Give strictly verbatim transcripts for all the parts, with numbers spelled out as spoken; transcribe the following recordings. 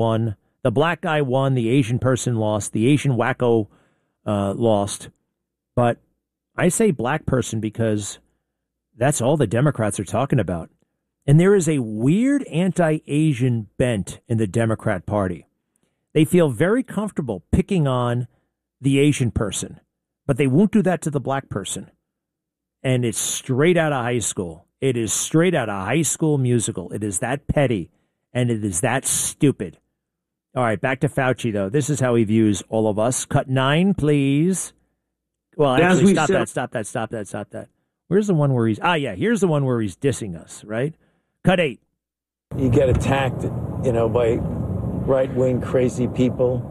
won. The black guy won. The Asian person lost. The Asian wacko uh, lost. But I say black person because that's all the Democrats are talking about. And there is a weird anti-Asian bent in the Democrat Party. They feel very comfortable picking on the Asian person, but they won't do that to the black person. And it's straight out of high school. It is straight out of High School Musical. It is that petty, and it is that stupid. All right, back to Fauci, though. This is how he views all of us. Cut nine, please. Well, actually, stop that, stop that, stop that, stop that. Where's the one where he's... Ah, yeah, here's the one where he's dissing us, right? Cut eight. You get attacked, you know, by right-wing crazy people.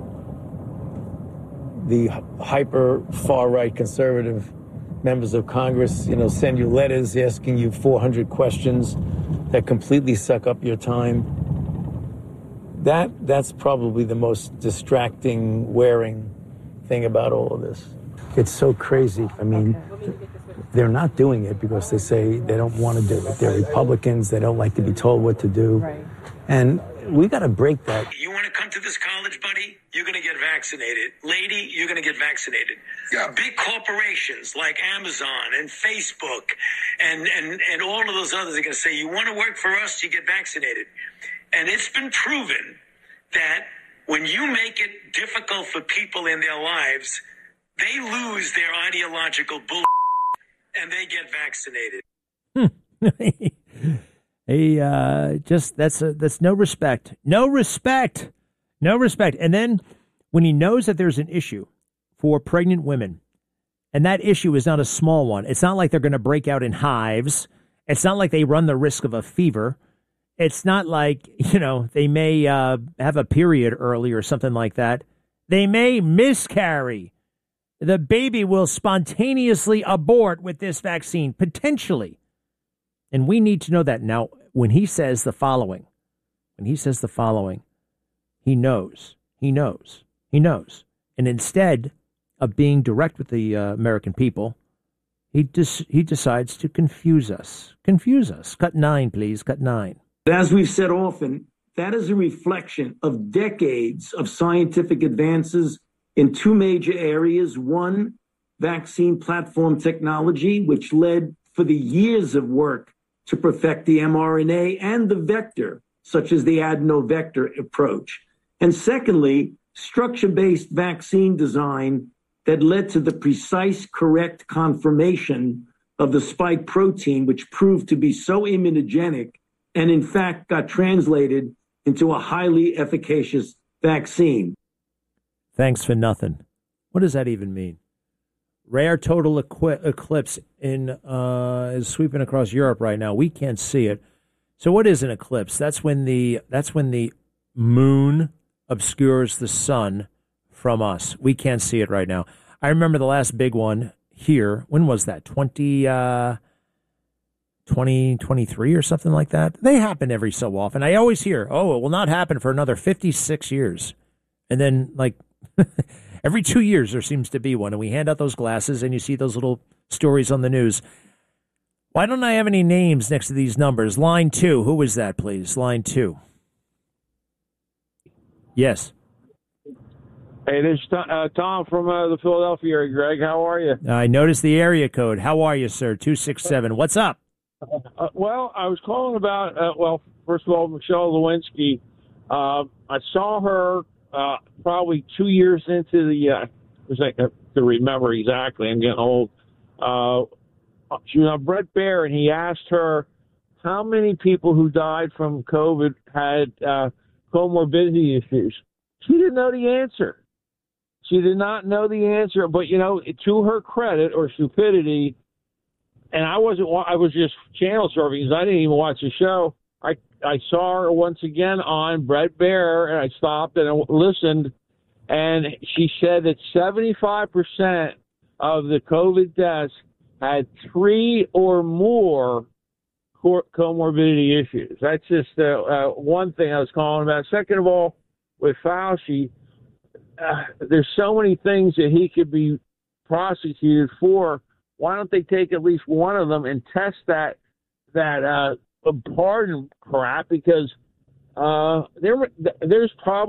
The hyper far-right conservative members of Congress, you know, send you letters asking you four hundred questions that completely suck up your time. That that's probably the most distracting, wearing thing about all of this. It's so crazy. I mean, they're not doing it because they say they don't want to do it. They're Republicans. They don't like to be told what to do. Right. And we got to break that. You want to come to this college, buddy? You're going to get vaccinated. Lady, you're going to get vaccinated. Yeah. Big corporations like Amazon and Facebook and, and, and all of those others are going to say, you want to work for us, you get vaccinated. And it's been proven that when you make it difficult for people in their lives, they lose their ideological bull and they get vaccinated. Hey, uh, just that's a, that's no respect, no respect, no respect. And then when he knows that there's an issue for pregnant women, and that issue is not a small one. It's not like they're going to break out in hives. It's not like they run the risk of a fever. It's not like, you know, they may uh, have a period early or something like that. They may miscarry. The baby will spontaneously abort with this vaccine, potentially. And we need to know that. Now, when he says the following, when he says the following, he knows, he knows, he knows. And instead of being direct with the uh, American people, he dis- he decides to confuse us. Confuse us. Cut nine, please. Cut nine. As we've said often, that is a reflection of decades of scientific advances in two major areas. One, vaccine platform technology, which led for the years of work to perfect the mRNA and the vector, such as the adenovector approach. And secondly, structure-based vaccine design that led to the precise, correct conformation of the spike protein, which proved to be so immunogenic and in fact got translated into a highly efficacious vaccine. Thanks for nothing. What does that even mean? Rare total equi- eclipse in uh, is sweeping across Europe right now. We can't see it. So what is an eclipse? That's when the that's when the moon obscures the sun from us. We can't see it right now. I remember the last big one here. When was that? twenty, uh, twenty twenty-three or something like that? They happen every so often. I always hear, oh, it will not happen for another fifty-six years. And then, like, every two years there seems to be one. And we hand out those glasses and you see those little stories on the news. Why don't I have any names next to these numbers? Line two. Who was that, please? Line two. Yes. Hey, this is uh, Tom from uh, the Philadelphia area. Greg, how are you? I noticed the area code. How are you, sir? two six seven. What's up? Uh, well, I was calling about, uh, well, first of all, Michelle Lewinsky. Uh, I saw her uh, probably two years into the, uh, I have to remember exactly, I'm getting old. Uh, she was on Bret Baier, and he asked her how many people who died from COVID had uh, comorbidity issues. She didn't know the answer. She did not know the answer, but, you know, to her credit or stupidity, and I wasn't, I was just channel surfing because I didn't even watch the show. I, I saw her once again on Bret Baier, and I stopped and I listened, and she said that seventy-five percent of the COVID deaths had three or more comorbidity issues. That's just uh, uh, one thing I was calling about. Second of all, with Fauci, uh, there's so many things that he could be prosecuted for. Why don't they take at least one of them and test that that uh, pardon crap? Because uh, there, there's probably